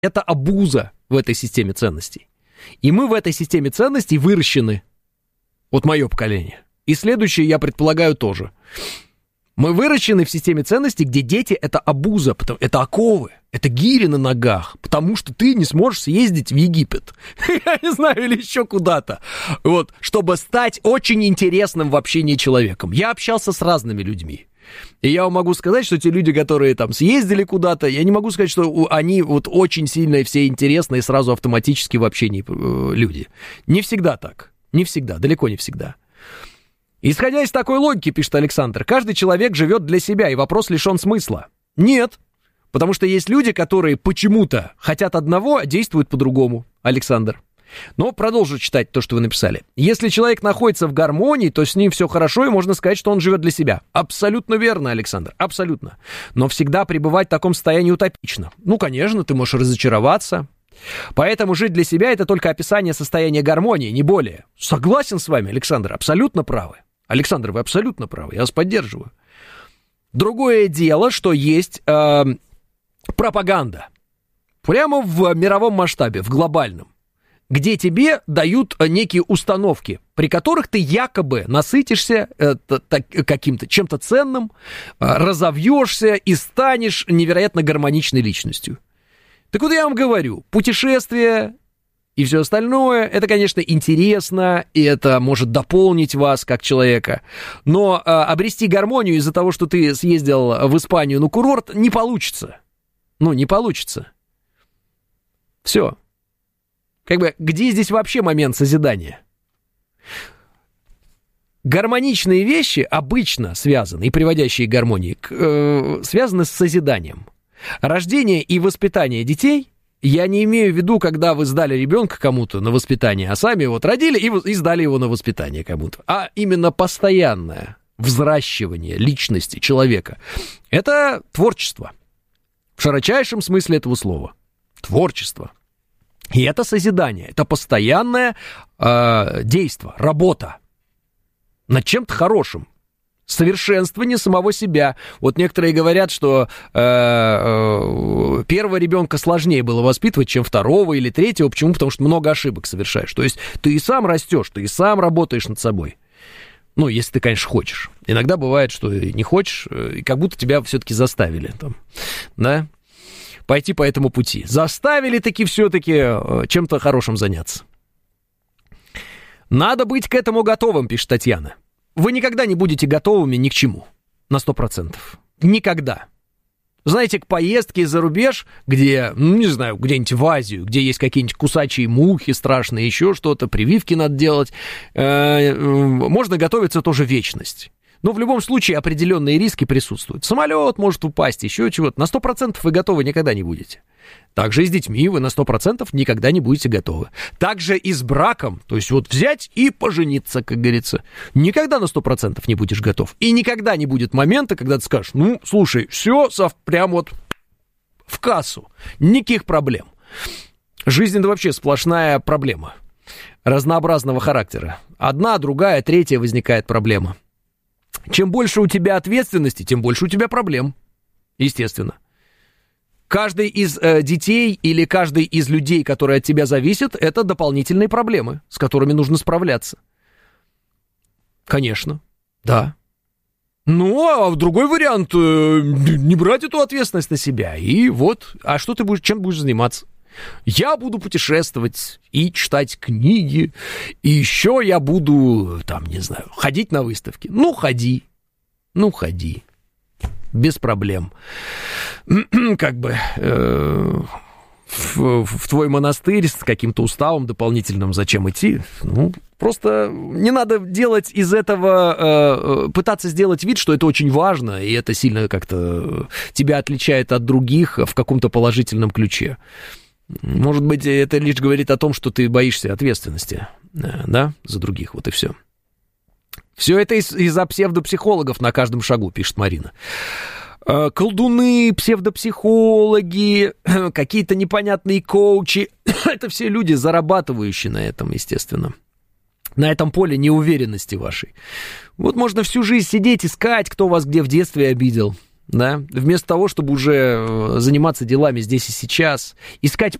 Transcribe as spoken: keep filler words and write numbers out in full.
это абуза в этой системе ценностей. И мы в этой системе ценностей выращены. Вот мое поколение. И следующее, я предполагаю, тоже. Мы выращены в системе ценностей, где дети — это абуза, это оковы, это гири на ногах, потому что ты не сможешь съездить в Египет, я не знаю, или еще куда-то, вот, чтобы стать очень интересным в общении человеком. Я общался с разными людьми. И я вам могу сказать, что те люди, которые там съездили куда-то, я не могу сказать, что они вот очень сильно все интересные сразу автоматически в общении люди. Не всегда так. Не всегда, далеко не всегда. Исходя из такой логики, пишет Александр, каждый человек живет для себя, и вопрос лишен смысла. Нет, потому что есть люди, которые почему-то хотят одного, а действуют по-другому, Александр. Но продолжу читать то, что вы написали. Если человек находится в гармонии, то с ним все хорошо, и можно сказать, что он живет для себя. Абсолютно верно, Александр, абсолютно. Но всегда пребывать в таком состоянии утопично. Ну, конечно, ты можешь разочароваться. Поэтому жить для себя — это только описание состояния гармонии, не более. Согласен с вами, Александр, абсолютно правы. Александр, вы абсолютно правы, я вас поддерживаю. Другое дело, что есть э, пропаганда. Прямо в мировом масштабе, в глобальном. Где тебе дают некие установки, при которых ты якобы насытишься э, так, каким-то, чем-то ценным, э, разовьешься и станешь невероятно гармоничной личностью. Так вот я вам говорю, путешествия и все остальное, это, конечно, интересно, и это может дополнить вас как человека, но э, обрести гармонию из-за того, что ты съездил в Испанию на курорт, не получится. Ну, не получится. Все. Как бы, где здесь вообще момент созидания? Гармоничные вещи обычно связаны, и приводящие к гармонии, к, э, связаны с созиданием. Рождение и воспитание детей, я не имею в виду, когда вы сдали ребенка кому-то на воспитание, а сами вот родили и, и сдали его на воспитание кому-то, а именно постоянное взращивание личности человека. Это творчество. В широчайшем смысле этого слова. Творчество. И это созидание, это постоянное э, действие, работа над чем-то хорошим. Совершенствование самого себя. Вот некоторые говорят, что э, э, первого ребенка сложнее было воспитывать, чем второго или третьего. Почему? Потому что много ошибок совершаешь. То есть ты и сам растешь, ты и сам работаешь над собой. Ну, если ты, конечно, хочешь. Иногда бывает, что не хочешь, и как будто тебя все-таки заставили там, да, пойти по этому пути. Заставили таки все-таки чем-то хорошим заняться. Надо быть к этому готовым, пишет Татьяна. Вы никогда не будете готовыми ни к чему. На сто процентов. Никогда. Знаете, к поездке за рубеж, где, ну, не знаю, где-нибудь в Азию, где есть какие-нибудь кусачие мухи страшные, еще что-то, прививки надо делать, э, можно готовиться тоже вечность. Но в любом случае определенные риски присутствуют. Самолет может упасть, еще чего-то. На сто процентов вы готовы никогда не будете. Также и с детьми вы на сто процентов никогда не будете готовы. Также и с браком. То есть вот взять и пожениться, как говорится. Никогда на сто процентов не будешь готов. И никогда не будет момента, когда ты скажешь, ну, слушай, все сов... прям вот в кассу. Никаких проблем. Жизнь — это вообще сплошная проблема. Разнообразного характера. Одна, другая, третья возникает проблема. Чем больше у тебя ответственности, тем больше у тебя проблем. Естественно. Каждый из э, детей или каждый из людей, которые от тебя зависят, это дополнительные проблемы, с которыми нужно справляться. Конечно, да. Ну, а другой вариант, э, не брать эту ответственность на себя. И вот, а что ты будешь, чем будешь заниматься? Я буду путешествовать и читать книги, и еще я буду, там, не знаю, ходить на выставки. Ну, ходи, ну, ходи, без проблем. Как бы э, в, в твой монастырь с каким-то уставом дополнительным зачем идти? Ну, просто не надо делать из этого, э, пытаться сделать вид, что это очень важно, и это сильно как-то тебя отличает от других в каком-то положительном ключе. Может быть, это лишь говорит о том, что ты боишься ответственности, да, за других, вот и все. Все это из- из-за псевдопсихологов на каждом шагу, пишет Марина. Колдуны, псевдопсихологи, какие-то непонятные коучи, это все люди, зарабатывающие на этом, естественно. На этом поле неуверенности вашей. Вот можно всю жизнь сидеть, искать, кто вас где в детстве обидел. да, вместо того, чтобы уже заниматься делами здесь и сейчас, искать